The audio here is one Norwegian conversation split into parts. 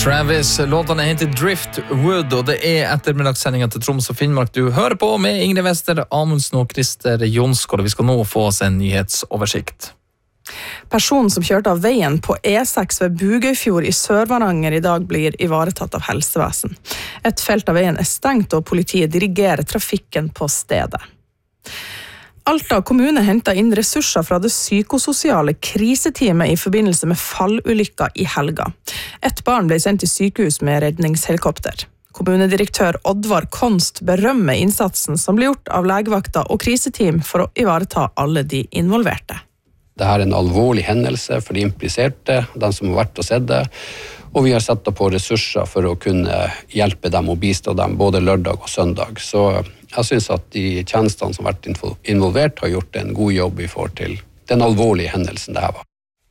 Travis, låtene heter Driftwood, og det ettermiddagssendingen til Troms og Finnmark du hører på med Ingrid Wester, Amundsen og Christer Jonsgaard. Vi skal nå få oss en nyhetsoversikt. Personen som kjørte av veien på E6 ved Bugøyfjord i Sør-Varanger i dag blir ivaretatt av helsevesen. Et felt av veien stengt, og politiet dirigerer trafikken på stedet. Alta kommune hentet inn ressurser fra det psykososiale kriseteamet i forbindelse med fallulykka i helga. Et barn ble sendt til sykehus med redningshelikopter. Kommunedirektør Oddvar Konst berømmer innsatsen som ble gjort av legevakta og kriseteam for å ivareta alle de involverte. Dette er en alvorlig hendelse for de impliserte, de som har vært og sett det, og vi har satt på ressurser for å kunne hjelpe dem og bistå dem både lørdag og søndag. Så jeg synes at de tjenestene som har vært involvert har gjort en god jobb i forhold til den alvorlige hendelsen det her var.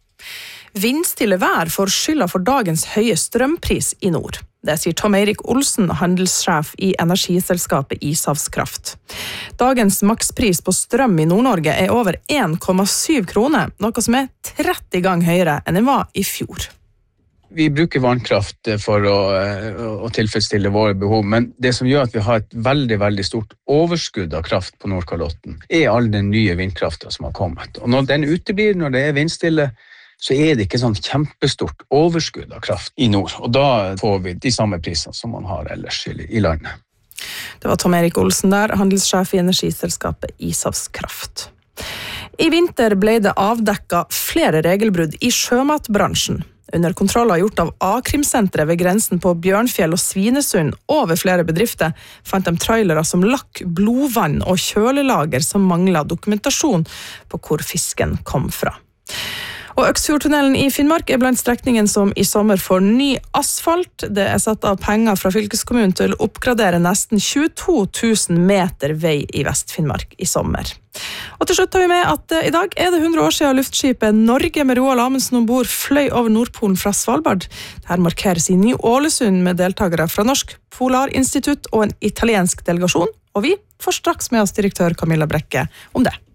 Vindstille vær får skylda for dagens høye strømpris i nord. Det sier Tom Eirik Olsen, handelssjef i energiselskapet Ishavskraft. Dagens makspris på strøm i Nord-Norge er over 1,7 kroner, noe som er 30 ganger høyere enn den var i fjor. Vi bruker vannkraft for å tilfredsstille våre behov, men det som gjør at vi har et veldig, veldig stort overskudd av kraft på Nordkalotten, er all den nye vindkraften som har kommet. Og når den uteblir, når det er vindstille, så er det ikke sånn kjempestort overskudd av kraft i nord. Og da får vi de samme prisene som man har ellers i landet. Det var Tom Eirik Olsen der, handelssjef i energiselskapet Ishavskraft. I vinter ble det avdekket flere regelbrudd i sjømatbransjen. Under kontroller gjort av A-krimsenteret ved grensen på Bjørnfjell og Svinesund og ved flere bedrifter fant de trailere som lakk, blodvann og kjølelager som manglet dokumentasjon på hvor fisken kom fra. Og Øksfjordtunnelen i Finnmark er blant strekningen som i sommer får ny asfalt. Det er satt av penger fra fylkeskommunen til å oppgradere nesten 22 000 meter vei i Vest-Finnmark i sommer. Og til slutt tar vi med at i dag er det 100 år siden luftskipet Norge med Roald Amundsen ombord fløy over Nordpolen fra Svalbard. Dette markeres i Ny-Ålesund med deltakere fra Norsk Polarinstitutt og en italiensk delegasjon, og vi får straks med oss direktør Camilla Brekke om det.